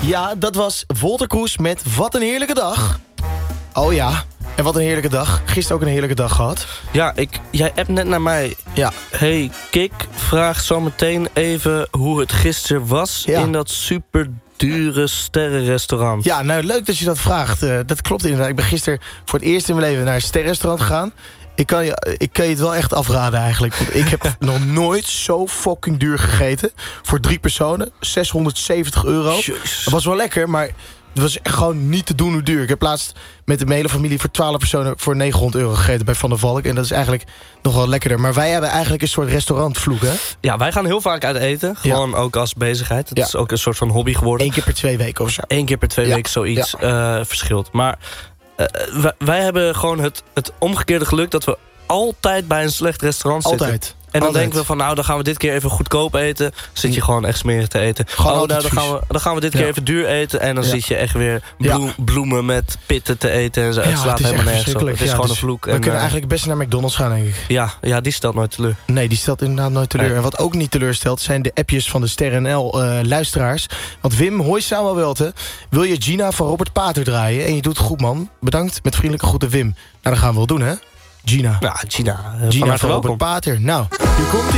Ja, dat was Wolter Kroes met Wat een heerlijke dag. Oh ja, en wat een heerlijke dag. Gisteren ook een heerlijke dag gehad. Ja, jij appt net naar mij. Ja. Hey, Kik, vraag zo meteen even hoe het gisteren was in dat super dure sterrenrestaurant. Ja, nou leuk dat je dat vraagt. Dat klopt inderdaad. Ik ben gisteren voor het eerst in mijn leven naar een sterrenrestaurant gegaan. Ik kan je het wel echt afraden eigenlijk. Want ik heb nog nooit zo fucking duur gegeten. Voor 3 personen, €670. Jezus. Dat was wel lekker, maar het was echt gewoon niet te doen hoe duur. Ik heb laatst met de hele familie voor 12 personen voor €900 gegeten bij Van der Valk. En dat is eigenlijk nog wel lekkerder. Maar wij hebben eigenlijk een soort restaurantvloek, hè? Ja, wij gaan heel vaak uit eten. Gewoon ook als bezigheid. Het is ook een soort van hobby geworden. 1 keer per 2 weken of zo. 1 keer per 2 weken zoiets verschilt. Maar wij hebben gewoon het omgekeerde geluk dat we altijd bij een slecht restaurant zitten. Altijd. En dan denken we van, nou, dan gaan we dit keer even goedkoop eten. Zit je gewoon echt smerig te eten. Nou, dan gaan we dit keer even duur eten. En dan zit je echt weer bloemen met pitten te eten. En zo. Het slaat helemaal nergens op. Het is gewoon een vloek. We kunnen eigenlijk best naar McDonald's gaan, denk ik. Ja, die stelt nooit teleur. Nee, die stelt inderdaad nooit teleur. Nee. En wat ook niet teleurstelt zijn de appjes van de Ster NL luisteraars. Want Wim, hoi Samuel, wil je Gina van Robert Pater draaien? En je doet het goed, man. Bedankt, met vriendelijke groeten, Wim. Nou, dat gaan we wel doen, hè? Gina. Ja, Gina van Robert Pater. Nou, hier komt